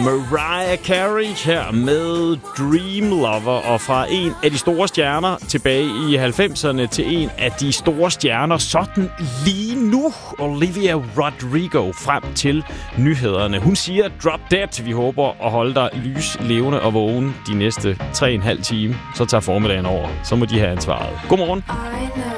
Mariah Carey her med Dream Lover, og fra en af de store stjerner tilbage i 90'erne til en af de store stjerner sådan lige nu, Olivia Rodrigo, frem til nyhederne. Hun siger drop dead. Vi håber at holde dig lys, levende og vågen de næste 3,5 timer. Så tager formiddagen over. Så må de have ansvaret. Godmorgen.